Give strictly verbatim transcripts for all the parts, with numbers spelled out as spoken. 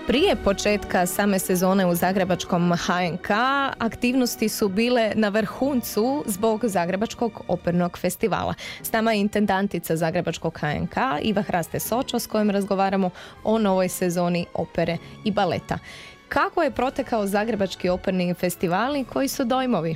Prije početka same sezone u Zagrebačkom ha en ka aktivnosti su bile na vrhuncu zbog Zagrebačkog opernog festivala. S nama je intendantica Zagrebačkog ha en ka Iva Hraste Sočo, s kojom razgovaramo o novoj sezoni opere i baleta. Kako je protekao Zagrebački operni festival i koji su dojmovi?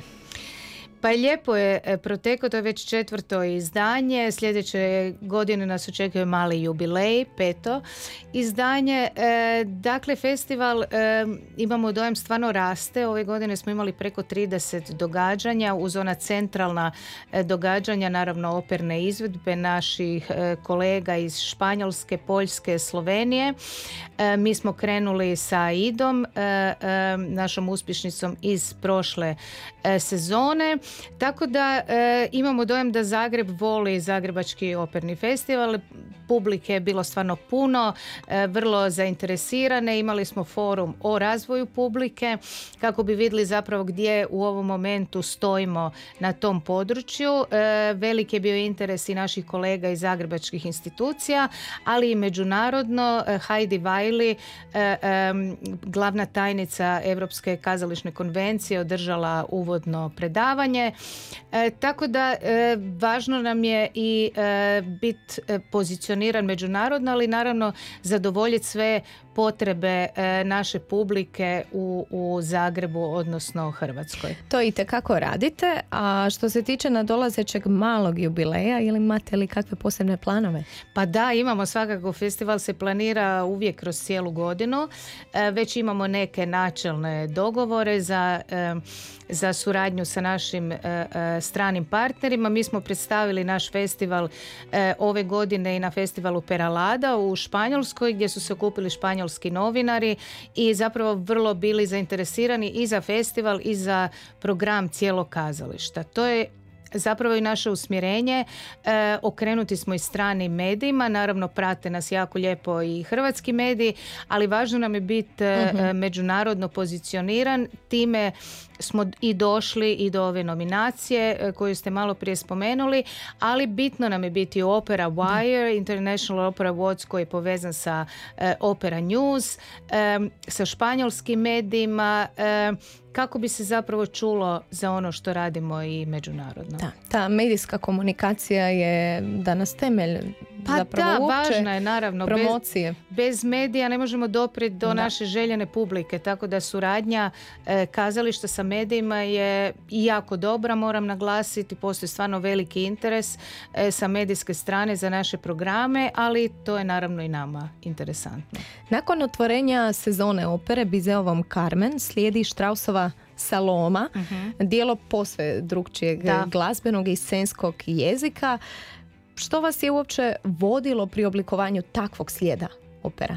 Pa lijepo je protekao, to je već četvrto izdanje, sljedeće godine nas očekuje mali jubilej, peto izdanje. E, dakle, festival e, imamo dojam stvarno raste, ove godine smo imali preko trideset događanja, uz ona centralna e, događanja, naravno operne izvedbe naših e, kolega iz Španjolske, Poljske, Slovenije. E, mi smo krenuli sa Aidom, e, e, našom uspješnicom iz prošle e, sezone. Tako da e, imamo dojam da Zagreb voli Zagrebački operni festival. Publike je bilo stvarno puno, e, vrlo zainteresirane. Imali smo forum o razvoju publike kako bi vidjeli zapravo gdje u ovom momentu stojimo na tom području. E, velik je bio interes i naših kolega iz zagrebačkih institucija, ali i međunarodno. E, Heidi Wiley, e, e, glavna tajnica Europske kazališne konvencije, održala uvodno predavanje. E, tako da e, važno nam je i e, biti e, pozicioniran međunarodno, ali naravno zadovoljiti sve potrebe e, naše publike u, u Zagrebu, odnosno Hrvatskoj. To itekako radite, a što se tiče nadolazećeg malog jubileja, ili imate li kakve posebne planove? Pa da, imamo svakako, festival se planira uvijek kroz cijelu godinu, e, već imamo neke načelne dogovore za e, za suradnju sa našim e, e, stranim partnerima. Mi smo predstavili naš festival e, ove godine i na festivalu Peralada u Španjolskoj, gdje su se okupili španjolski novinari i zapravo vrlo bili zainteresirani i za festival i za program cijelog kazališta. To je zapravo i naše usmjerenje. E, okrenuti smo i stranim medijima, naravno prate nas jako lijepo i hrvatski mediji, ali važno nam je biti uh-huh. međunarodno pozicioniran. Time smo i došli i do ove nominacije koju ste malo prije spomenuli, ali bitno nam je biti Opera Wire, International Opera Awards, koji je povezan sa uh, Opera News, um, sa španjolskim medijima, um, kako bi se zapravo čulo za ono što radimo i međunarodno. Da, ta medijska komunikacija je danas temelj pa zapravo da, uopće važna je naravno. promocije. Bez, bez medija ne možemo doprijeti do da. naše željene publike, tako da suradnja e, kazališta sa medijima je jako dobra, moram naglasiti. Postoji stvarno veliki interes e, sa medijske strane za naše programe, ali to je naravno i nama interesantno. Nakon otvorenja sezone opere Bizeovom Carmen slijedi Straussova Saloma, uh-huh. dijelo posve drugčijeg da. glazbenog i scenskog jezika. Što vas je uopće vodilo pri oblikovanju takvog slijeda opera?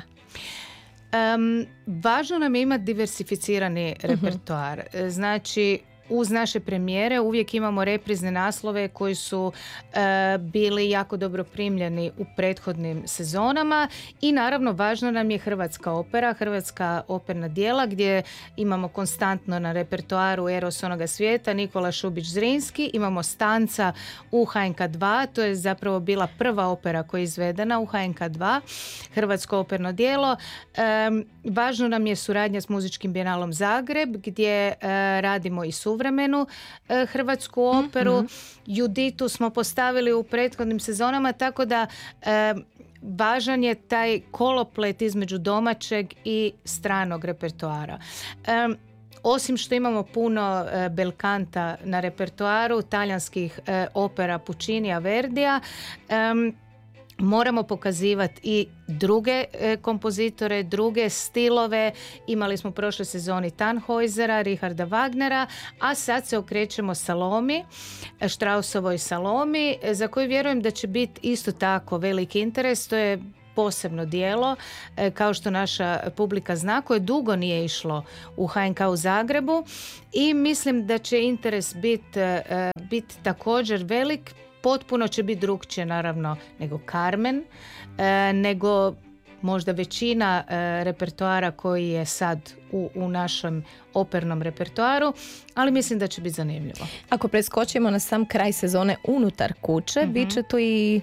Um, važno nam je imati diversificirani uh-huh. repertoar. Znači, uz naše premijere uvijek imamo reprizne naslove koji su e, bili jako dobro primljeni u prethodnim sezonama i naravno važno nam je hrvatska opera, hrvatska operna djela gdje imamo konstantno na repertoaru Eros onoga svijeta, Nikola Šubić Zrinski, imamo Stanca u ha en ka dva, to je zapravo bila prva opera koja je izvedena u ha en ka dva, hrvatsko operno djelo. E, važno nam je suradnja s Muzičkim bijenalom Zagreb gdje e, radimo i su vremenu e, hrvatsku operu. Mm-hmm. Juditu smo postavili u prethodnim sezonama, tako da e, važan je taj koloplet između domaćeg i stranog repertoara. E, osim što imamo puno e, belkanta na repertoaru, talijanskih e, opera Puccinija, Verdija, e, moramo pokazivati i druge e, kompozitore, druge stilove. Imali smo prošle sezoni Tannhäusera, Richarda Wagnera, a sad se okrećemo Salomi, Straussovoj Salomi, za koju vjerujem da će biti isto tako veliki interes. To je posebno djelo, e, kao što naša publika zna, koje dugo nije išlo u ha en ka u Zagrebu i mislim da će interes biti e, bit također velik. Potpuno će biti drugčije naravno nego Carmen, e, nego možda većina e, repertoara koji je sad u, u našem opernom repertoaru, ali mislim da će biti zanimljivo. Ako preskočimo na sam kraj sezone unutar kuće, mm-hmm. bit će tu i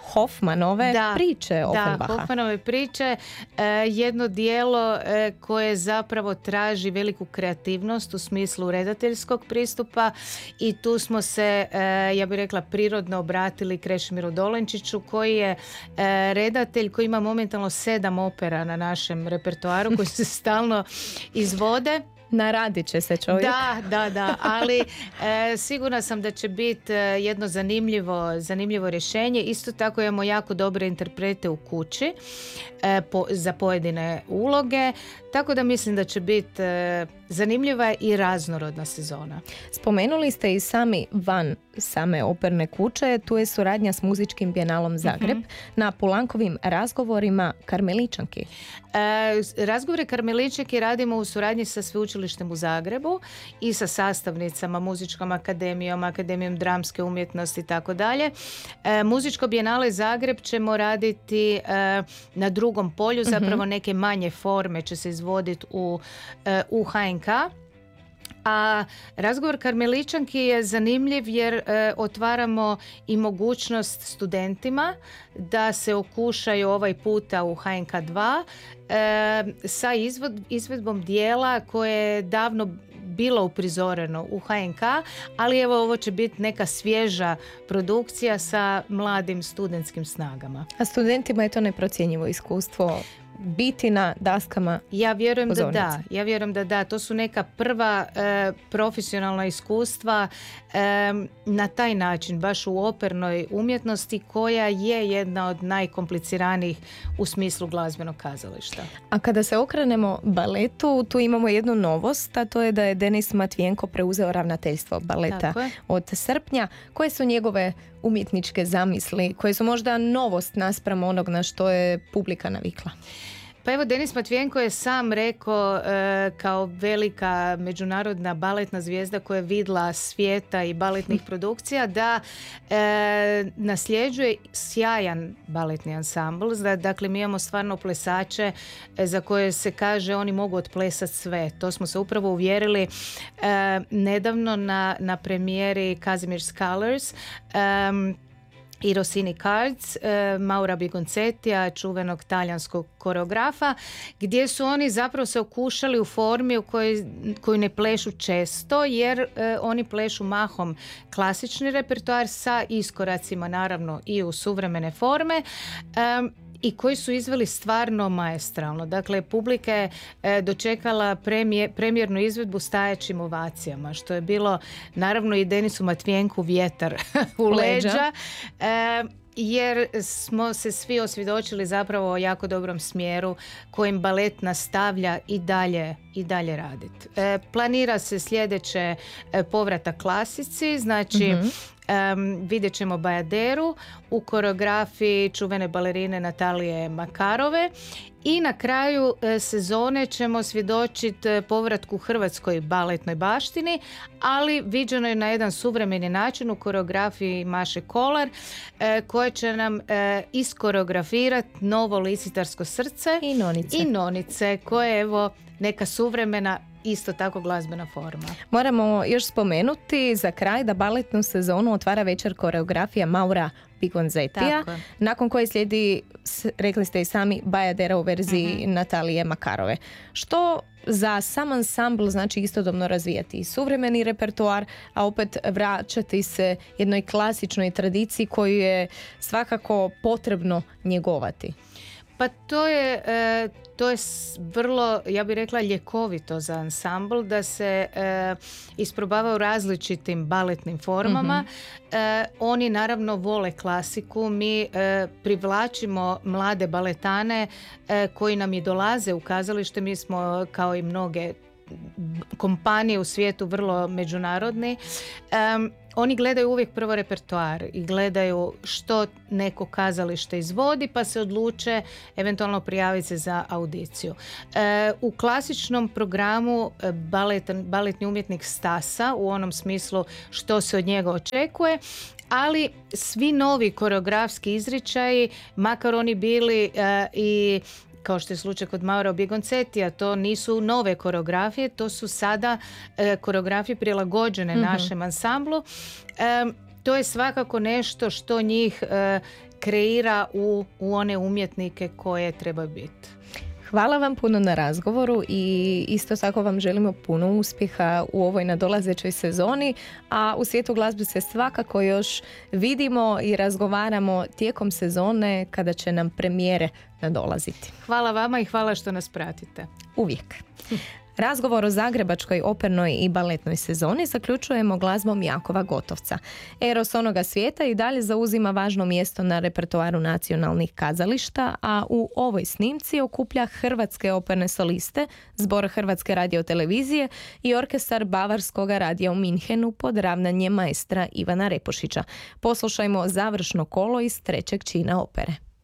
Hoffmanove da, priče Offenbacha. Da, Hoffmanove priče, e, jedno dijelo e, koje zapravo traži veliku kreativnost u smislu redateljskog pristupa i tu smo se, e, ja bih rekla, prirodno obratili Krešimiru Dolenčiću koji je e, redatelj koji ima momentalno sedam opera na našem repertoaru koji se stalno izvode. Naradit će se čovjek. Da, da, da, ali e, sigurna sam da će biti e, jedno zanimljivo, zanimljivo rješenje. Isto tako imamo jako dobre interprete u kući e, po, za pojedine uloge, tako da mislim da će biti e, zanimljiva i raznorodna sezona. Spomenuli ste i sami van same operne kuće, tu je suradnja s muzičkim bijenalom Zagreb mm-hmm. na Pulankovim razgovorima Karmeličanki. E, razgovore Karmeličanki radimo u suradnji sa Sveučilištem u Zagrebu i sa sastavnicama, Muzičkom akademijom, Akademijom dramske umjetnosti i tako dalje. Muzičko bijenale Zagreb ćemo raditi e, na drugom polju, zapravo mm-hmm. neke manje forme će se izvoditi u, e, u H N K. A razgovor Karmeličanki je zanimljiv jer e, otvaramo i mogućnost studentima da se okušaju ovaj puta u H N K dva e, sa izvod, izvedbom dijela koje je davno bilo uprizoreno u H N K, ali evo ovo će biti neka svježa produkcija sa mladim studentskim snagama. A studentima je to neprocjenjivo iskustvo biti na daskama ja vjerujem pozornice. da da ja vjerujem da da to su neka prva e, profesionalna iskustva e, na taj način baš u opernoj umjetnosti koja je jedna od najkompliciranijih u smislu glazbenog kazališta. A kada se okrenemo baletu, tu imamo jednu novost, a to je da je Denis Matvijenko preuzeo ravnateljstvo baleta od srpnja. Koje su njegove umjetničke zamisli koje su možda novost naspram onog na što je publika navikla? Pa evo, Denis Matvijenko je sam rekao e, kao velika međunarodna baletna zvijezda koja je vidla svijeta i baletnih produkcija da e, nasljeđuje sjajan baletni ansambl. Dakle, mi imamo stvarno plesače e, za koje se kaže oni mogu otplesati sve. To smo se upravo uvjerili e, nedavno na, na premijeri Kazimier's Colors e, i Rossini Cards, e, Maura Bigoncetija, čuvenog talijanskog koreografa, gdje su oni zapravo se okušali u formi u kojoj, koju ne plešu često, jer e, oni plešu mahom klasični repertoar sa iskoracima naravno i u suvremene forme. E, i koji su izveli stvarno maestralno. Dakle, publika je e, dočekala premije, premijernu izvedbu stajaćim ovacijama, što je bilo naravno i Denisu Matvijenku vjetar u leđa. E, jer smo se svi osvjedočili zapravo o jako dobrom smjeru kojim balet nastavlja i dalje i dalje raditi. E, planira se sljedeće e, povratak klasici, znači mm-hmm. Um, vidjet ćemo Bajaderu u koreografiji čuvene balerine Natalije Makarove i na kraju e, sezone ćemo svjedočiti e, povratku hrvatskoj baletnoj baštini, ali viđeno je na jedan suvremeni način u koreografiji Maše Kolar e, koja će nam e, iskoreografirati novo licitarsko srce i nonice, i nonice koje evo neka suvremena isto tako glazbena forma. Moramo još spomenuti za kraj da baletnu sezonu otvara večer koreografija Maura Bigonzetija, nakon koje slijedi, rekli ste i sami, Bajadera u verziji uh-huh. Natalije Makarove. Što za sam ansambl znači istodobno razvijati i suvremeni repertoar, a opet vraćati se jednoj klasičnoj tradiciji koju je svakako potrebno njegovati. Pa to je, e, to je vrlo, ja bih rekla, ljekovito za ansambl da se e, isprobava u različitim baletnim formama. Mm-hmm. E, oni naravno vole klasiku. Mi e, privlačimo mlade baletane e, koji nam i dolaze u kazalište. Mi smo kao i mnoge kompanije u svijetu vrlo međunarodni. Um, oni gledaju uvijek prvo repertoar i gledaju što neko kazalište izvodi pa se odluče eventualno prijaviti se za audiciju. E, u klasičnom programu baletan, baletni umjetnik stasa u onom smislu što se od njega očekuje, ali svi novi koreografski izričaji, makar oni bili e, i kao što je slučaj kod Maura Bigoncetija, to nisu nove koreografije, to su sada e, koreografije prilagođene mm-hmm. našem ansamblu. E, to je svakako nešto što njih e, kreira u, u one umjetnike koje treba biti. Hvala vam puno na razgovoru i isto tako vam želimo puno uspjeha u ovoj nadolazećoj sezoni, a u svijetu glazbe se svakako još vidimo i razgovaramo tijekom sezone kada će nam premijere nadolaziti. Hvala vama i hvala što nas pratite. Uvijek. Razgovor o zagrebačkoj opernoj i baletnoj sezoni zaključujemo glazbom Jakova Gotovca. Eros onoga svijeta i dalje zauzima važno mjesto na repertoaru nacionalnih kazališta, a u ovoj snimci okuplja hrvatske operne soliste, zbor Hrvatske radiotelevizije i orkestar Bavarskog radija u Minhenu pod ravnanjem maestra Ivana Repušića. Poslušajmo završno kolo iz trećeg čina opere.